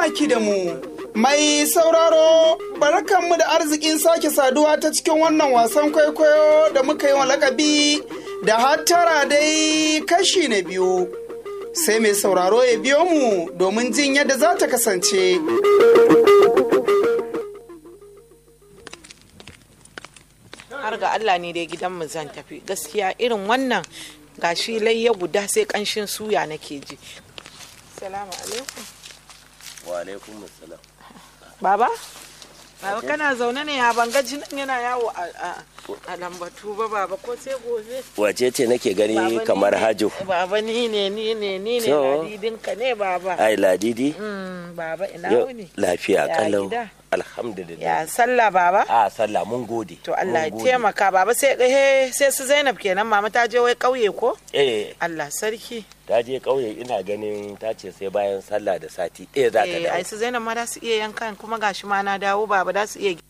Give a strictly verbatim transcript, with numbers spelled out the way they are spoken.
baki da mu. Mai sauraro, barkanmu da arzikin sake saduwa ta cikin wannan wasan kwaikwayo da muka yi wa lakabi da hattara dai kashi na biyu. Sai mai sauraro ya biyo mu domin jin yadda za ta kasance. Har ga Allah ne dai gidanmu zan tafi. Gaskiya irin wannan gashi layya guda sai kanshin suya nake ji. Assalamu alaikum. Wa alaikum assalam. Baba? Baba kana zaune ne ya banga jinin yana yawo a lambatu ba baba ko sai gobe. Wace ce nake gani kamar hajo? Baba ni ne ni ne ni ne ladidinka ne baba. Ai ladidi? Mm, baba ina wuni? Lafiya kalau. Alhamdulillah. Ya sallah baba? A sallah mun gode. To Allah ya taimaka baba sai sai su Zainab kenan mama ta je wai kauye ko? Eh. Allah sarki. Ta je kauye ina ganin ta ce sai bayan sallah da sati ɗaya za ta dawo. Eh ai su Zainab ma da su iya yankan kuma gashi ma na dawo baba da su iya